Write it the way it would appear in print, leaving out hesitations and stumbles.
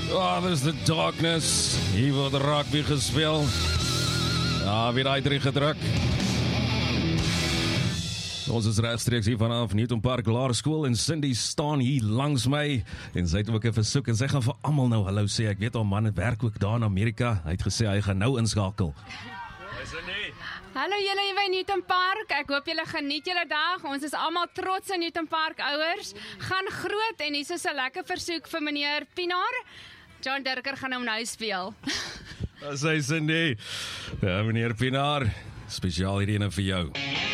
Oh, there's the darkness. Hier word rugby gespeel. Ja, weer uit 3 gedruk. Ons is rechtstreeks hier vanaf Newton Park Laerskool en Cindy staan hier langs my en sy het ook 'n versoek en sy gaan vir almal nou hallo sê. Ek weet haar man werk ook daar in Amerika. Hy het gesê hy gaan nou inskakel. Hallo julle hier by Newton Park, ek hoop julle geniet julle dag, ons is almal trots in Newton Park ouers, gaan groot en hier is 'n lekker versoek vir meneer Pinaar, John Dirker gaan hom nou speel. As hy Cindy, ja meneer Pinaar, spesiaal hierdie ene vir jou.